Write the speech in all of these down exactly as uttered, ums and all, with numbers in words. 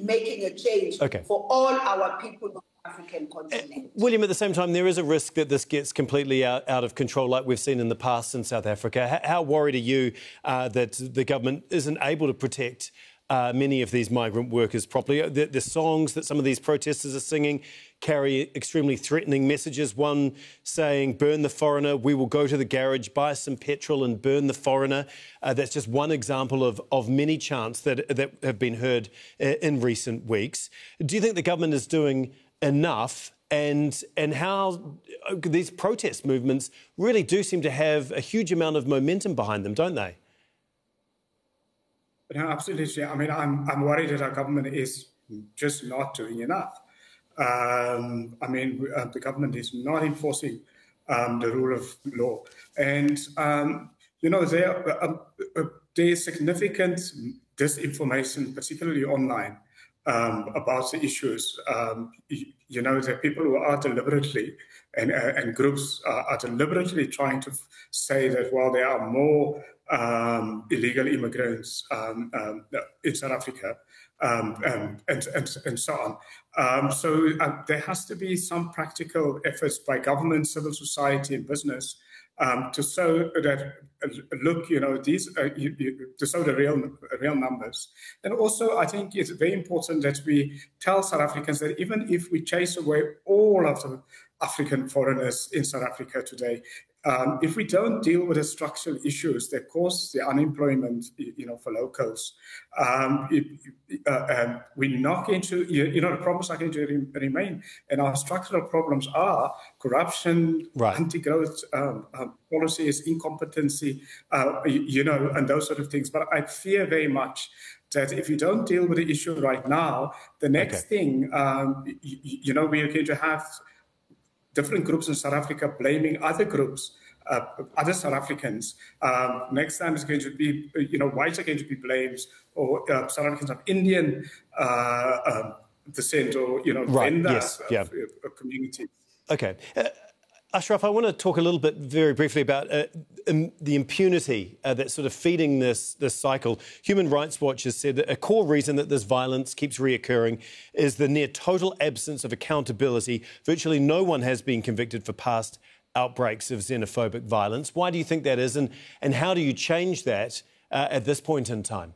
making a change okay. for all our people on the African continent. Uh, William, at the same time, there is a risk that this gets completely out, out of control, like we've seen in the past in South Africa. H- how worried are you uh, that the government isn't able to protect Uh, many of these migrant workers properly? The, the songs that some of these protesters are singing carry extremely threatening messages. One saying, burn the foreigner, we will go to the garage, buy some petrol and burn the foreigner. Uh, that's just one example of, of many chants that, that have been heard uh, in recent weeks. Do you think the government is doing enough? And, and how these protest movements really do seem to have a huge amount of momentum behind them, don't they? No, absolutely. I mean, I'm I'm worried that our government is just not doing enough. Um, I mean, uh, the government is not enforcing um, the rule of law, and um, you know there uh, uh, there is significant disinformation, particularly online, um, about the issues. Um, you, you know, there are people who are deliberately and uh, and groups uh, are deliberately trying to f- say that well, there are more Um, illegal immigrants um, um, in South Africa, um, um, and, and and so on. Um, so uh, there has to be some practical efforts by government, civil society, and business um, to show that uh, look, you know, these uh, you, you, to show the real real numbers. And also, I think it's very important that we tell South Africans that even if we chase away all of the African foreigners in South Africa today, Um, if we don't deal with the structural issues that cause the unemployment, you know, for locals, um, it, uh, um, we're not going to, you know, the problems are going to re- remain. And our structural problems are corruption, right. anti-growth um, um, policies, incompetency, uh, you, you know, and those sort of things. But I fear very much that if you don't deal with the issue right now, the next okay. thing, um, you, you know, we are going to have different groups in South Africa blaming other groups, uh, other South Africans. Um, next time it's going to be, you know, whites are going to be blamed, or uh, South Africans of Indian uh, um, descent, or, you know, right. Venda yes. yeah. uh, community. Okay. Uh, Ashraf, I want to talk a little bit very briefly about uh, um, the impunity uh, that's sort of feeding this, this cycle. Human Rights Watch has said that a core reason that this violence keeps reoccurring is the near total absence of accountability. Virtually no one has been convicted for past outbreaks of xenophobic violence. Why do you think that is, and, and how do you change that uh, at this point in time?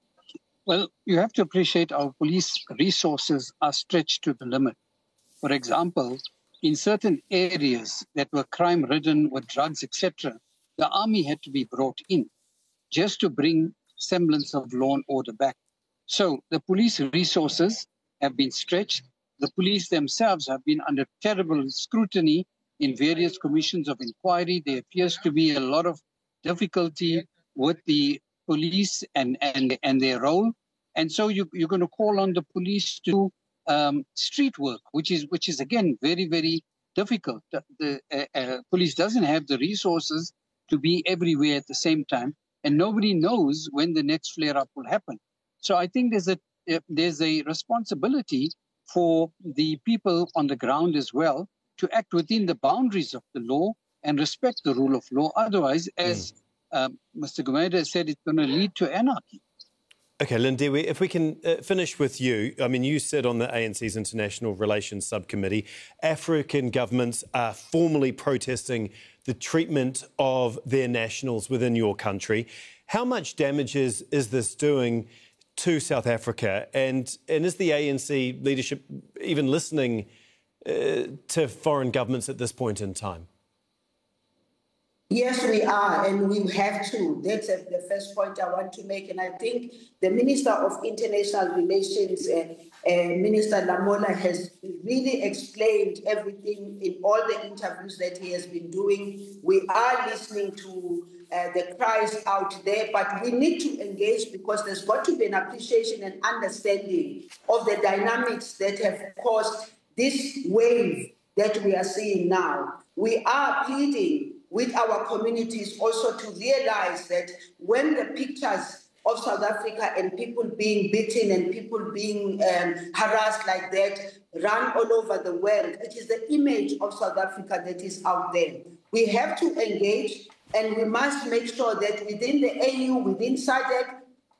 Well, you have to appreciate our police resources are stretched to the limit. For example, in certain areas that were crime-ridden with drugs, et cetera, the army had to be brought in just to bring semblance of law and order back. So the police resources have been stretched. The police themselves have been under terrible scrutiny in various commissions of inquiry. There appears to be a lot of difficulty with the police and, and, and their role. And so you, you're going to call on the police to um, street work, which is, which is again, very, very difficult. The, the uh, uh, police doesn't have the resources to be everywhere at the same time, and nobody knows when the next flare-up will happen. So I think there's a uh, there's a responsibility for the people on the ground as well to act within the boundaries of the law and respect the rule of law. Otherwise, as mm. um, Mister Gumede said, it's going to lead to anarchy. OK, Lindiwe, if we can uh, finish with you. I mean, you sit on the A N C's International Relations Subcommittee. African governments are formally protesting the treatment of their nationals within your country. How much damage is, is this doing to South Africa? And, and is the A N C leadership even listening uh, to foreign governments at this point in time? Yes, we are, and we have to. That's uh, the first point I want to make. And I think the Minister of International Relations, uh, uh, Minister Lamola, has really explained everything in all the interviews that he has been doing. We are listening to uh, the cries out there, but we need to engage because there's got to be an appreciation and understanding of the dynamics that have caused this wave that we are seeing now. We are pleading with our communities also to realize that when the pictures of South Africa and people being beaten and people being um, harassed like that run all over the world, it is the image of South Africa that is out there. We have to engage, and we must make sure that within the A U, within SADC,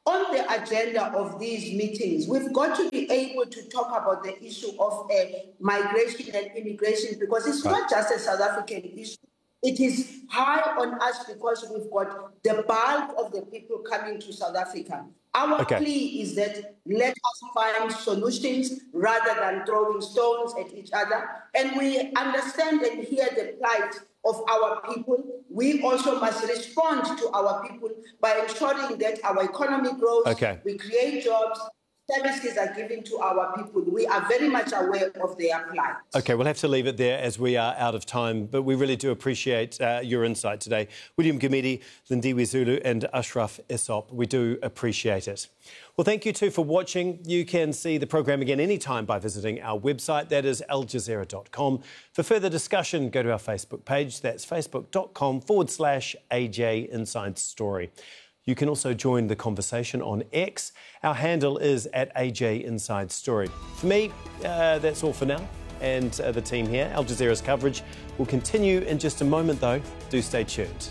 on the agenda of these meetings, we've got to be able to talk about the issue of uh, migration and immigration, because it's not just a South African issue. It is high on us because we've got the bulk of the people coming to South Africa. Our okay. plea is that let us find solutions rather than throwing stones at each other. And we understand and hear the plight of our people. We also must respond to our people by ensuring that our economy grows, okay. we create jobs, services are given to our people. We are very much aware of their plight. OK, we'll have to leave it there as we are out of time, but we really do appreciate uh, your insight today. William Gumede, Lindiwe Zulu and Ashraf Essop, we do appreciate it. Well, thank you too for watching. You can see the programme again anytime by visiting our website, that is al jazeera dot com. For further discussion, go to our Facebook page, that's facebook.com forward slash AJ Inside Story. You can also join the conversation on X. Our handle is at A J Inside Story. For me, uh, that's all for now. And uh, the team here, Al Jazeera's coverage will continue in just a moment, though. Do stay tuned.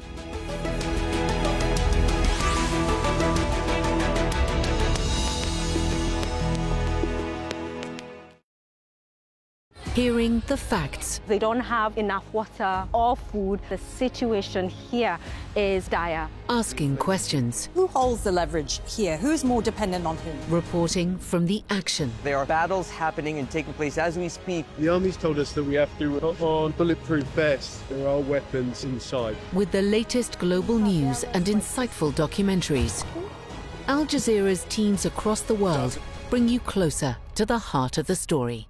Hearing the facts. They don't have enough water or food. The situation here is dire. Asking questions. Who holds the leverage here? Who's more dependent on whom? Reporting from the action. There are battles happening and taking place as we speak. The army's told us that we have to put on bulletproof vests. There are weapons inside. With the latest global news and insightful documentaries, Al Jazeera's teams across the world bring you closer to the heart of the story.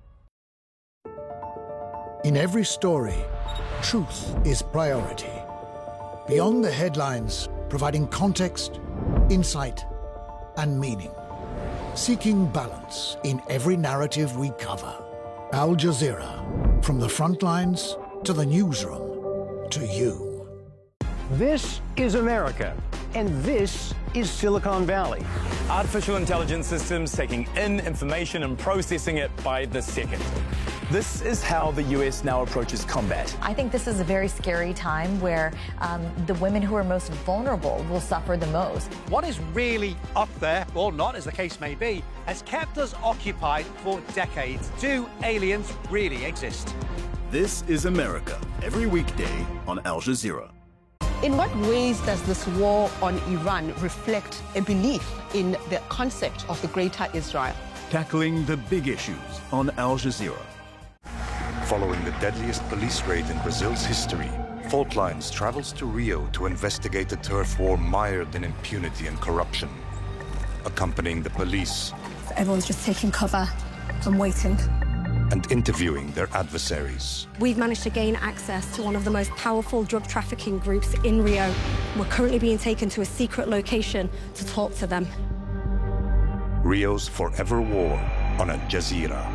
In every story, truth is priority. Beyond the headlines, providing context, insight, and meaning. Seeking balance in every narrative we cover. Al Jazeera, from the front lines to the newsroom, to you. This is America, and this is Silicon Valley. Artificial intelligence systems taking in information and processing it by the second. This is how the U S now approaches combat. I think this is a very scary time where um, the women who are most vulnerable will suffer the most. What is really up there, or not as the case may be, has kept us occupied for decades. Do aliens really exist? This is America, every weekday on Al Jazeera. In what ways does this war on Iran reflect a belief in the concept of the Greater Israel? Tackling the big issues on Al Jazeera. Following the deadliest police raid in Brazil's history, Fault Lines travels to Rio to investigate a turf war mired in impunity and corruption. Accompanying the police. Everyone's just taking cover and waiting. And interviewing their adversaries. We've managed to gain access to one of the most powerful drug trafficking groups in Rio. We're currently being taken to a secret location to talk to them. Rio's Forever War on Al Jazeera.